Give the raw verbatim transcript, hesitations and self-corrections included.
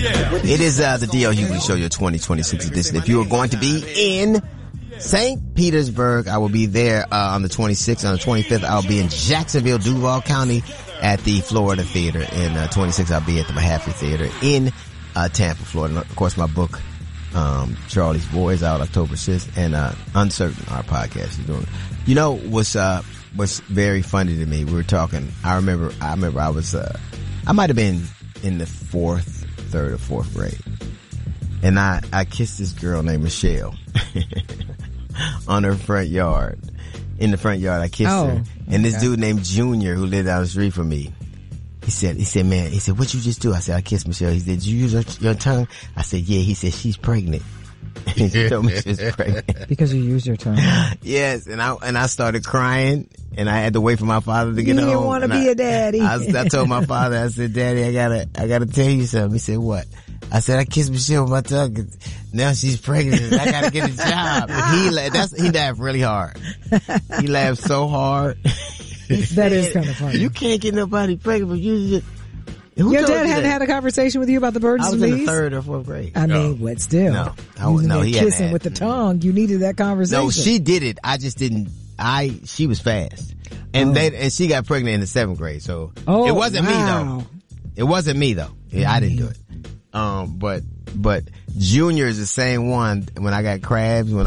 It is uh, the D L Hughley Show, your twenty twenty-six edition. If you are going to be in Saint Petersburg, I will be there uh, on the twenty-sixth. On the twenty-fifth, I'll be in Jacksonville, Duval County at the Florida Theater. In uh, twenty-sixth, I'll be at the Mahaffey Theater in uh, Tampa, Florida. And of course, my book, um, Charlie's Boys, out October sixth, and uh, Uncertain, our podcast is doing. You know what's uh, what's very funny to me? We were talking. I remember. I remember. I was. Uh, I might have been in the fourth, third, or fourth grade, and I I kissed this girl named Michelle on her front yard. In the front yard, I kissed oh, her, and this okay. dude named Junior, who lived down the street from me, he said, he said, man, he said, what'd you just do? I said, I kissed Michelle. He said, did you use your, your tongue? I said, yeah. He said, she's pregnant. He told me she was pregnant. Because you used your tongue. Yes, and I and I started crying, and I had to wait for my father to get you home. You didn't want to be I, a daddy. I, I told my father, I said, Daddy, I gotta, I gotta tell you something. He said, what? I said, I kissed Michelle with my tongue. Now she's pregnant. I gotta get a job. And he laughed. That's he laughed really hard. He laughed so hard. That is kind of funny. You can't get nobody pregnant, but you just. Who Your dad you hadn't that? had a conversation with you about the birds I was and in bees? the third or fourth grade. I mean, what still? No, I was, no, he kissing had, with the tongue. You needed that conversation. No, she did it. I just didn't. I she was fast, and oh. they and she got pregnant in the seventh grade. So oh, it wasn't wow. me though. It wasn't me though. Yeah, I didn't do it. Um, but but Junior is the same one. When I got crabs, when